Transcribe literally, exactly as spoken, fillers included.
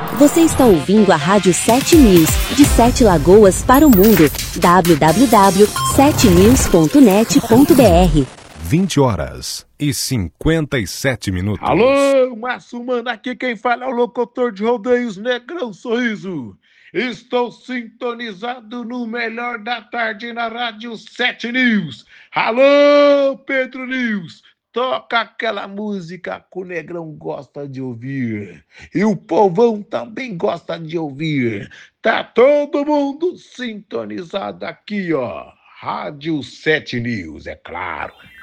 Você está ouvindo a Rádio sete News, de Sete Lagoas para o mundo. w w w ponto sete news ponto net ponto b r. vinte horas e cinquenta e sete minutos. Alô, Márcio Mano, aqui quem fala é o locutor de rodeios Negrão Sorriso. Estou sintonizado no melhor da tarde na Rádio sete News. Alô, Pedro News, toca aquela música que o Negrão gosta de ouvir. E o povão também gosta de ouvir. Tá todo mundo sintonizado aqui, ó. Rádio sete News, é claro.